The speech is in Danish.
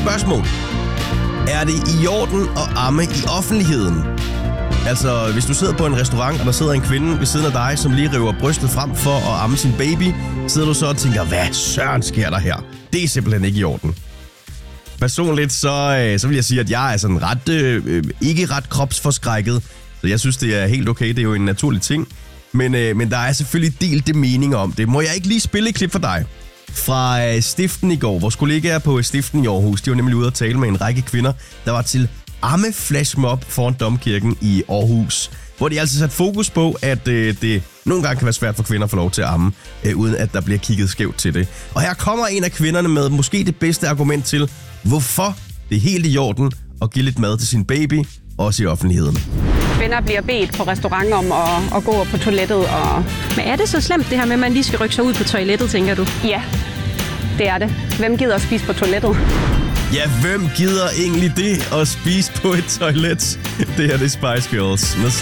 spørgsmål. Er det i orden at amme i offentligheden? Altså, hvis du sidder på en restaurant, og der sidder en kvinde ved siden af dig, som lige river brystet frem for at amme sin baby, sidder du så og tænker, hvad søren sker der her? Det er simpelthen ikke i orden. Personligt så vil jeg sige, at jeg er sådan ikke ret kropsforskrækket. Så jeg synes, det er helt okay. Det er jo en naturlig ting. Men der er selvfølgelig delte meninger om det. Må jeg ikke lige spille et klip for dig? Fra Stiften i går. Vores kollegaer på Stiften i Aarhus, de var nemlig ude at tale med en række kvinder, der var til amme-flashmob foran Domkirken i Aarhus. Hvor de altså sat fokus på, at det nogle gange kan være svært for kvinder at få lov til at amme, uden at der bliver kigget skævt til det. Og her kommer en af kvinderne med måske det bedste argument til, hvorfor det er helt i orden at give lidt mad til sin baby, også i offentligheden. Kvinder bliver bedt på restauranter om at gå på toilettet. Men er det så slemt, det her med, at man lige skal rykke sig ud på toilettet, tænker du? Ja, det er det. Hvem gider at spise på toilettet? Ja, hvem gider egentlig det at spise på et toilet? Det her det er Spice Girls med